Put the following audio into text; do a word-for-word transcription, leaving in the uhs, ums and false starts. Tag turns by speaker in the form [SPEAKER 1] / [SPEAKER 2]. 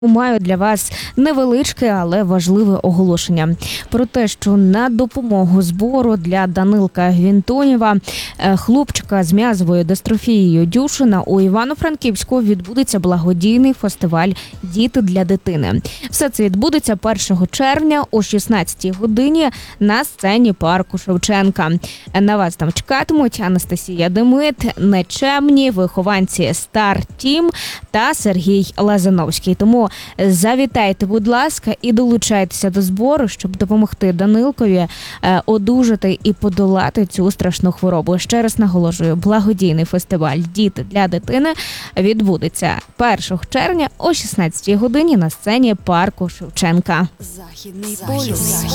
[SPEAKER 1] Маю для вас невеличке, але важливе оголошення про те, що на допомогу збору для Данилка Гвінтонєва, хлопчика з м'язовою дистрофією Дюшена, у Івано-Франківську відбудеться благодійний фестиваль «Діти для дитини». Все це відбудеться першого червня о шістнадцятій годині на сцені парку Шевченка. На вас там чекатимуть Анастасія Демит, Нечемні, вихованці Star Team та Сергій Лазановський. Тому завітайте, будь ласка, і долучайтеся до збору, щоб допомогти Данилкові одужати і подолати цю страшну хворобу. Ще раз наголошую, благодійний фестиваль «Діти для дитини» відбудеться першого червня о шістнадцятій годині на сцені парку Шевченка.
[SPEAKER 2] Західний полюс.